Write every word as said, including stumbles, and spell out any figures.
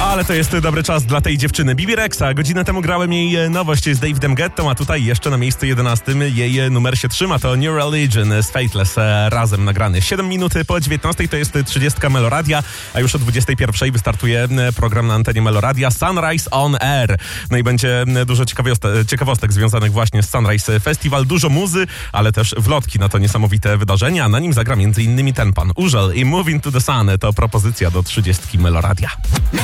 Ale to jest dobry czas dla tej dziewczyny. Bibi Rexa. Godzinę temu grałem jej nowość z Davidem Guettą, a tutaj jeszcze na miejscu jedenastym jej numer się trzyma. To New Religion z Faithless razem nagrany. siedem minut po dziewiętnastej to jest trzydziestka Meloradia, a już o dwudziestej pierwszej wystartuje program na antenie Meloradia Sunrise on Air. No i będzie dużo ciekawostek, ciekawostek związanych właśnie z Sunrise Festival. Dużo muzy, ale też wlotki na to niesamowite wydarzenie, a na nim zagra między innymi ten pan Użel i Moving to the Sun. To propozycja do trzydziestki Meloradia.